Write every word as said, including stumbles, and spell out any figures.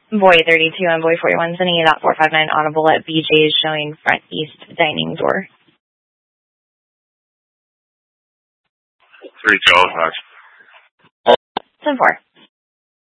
Boy thirty-two and Boy forty-one sending you that four five nine audible at B J's showing front east dining door. three Charles, Max. ten four.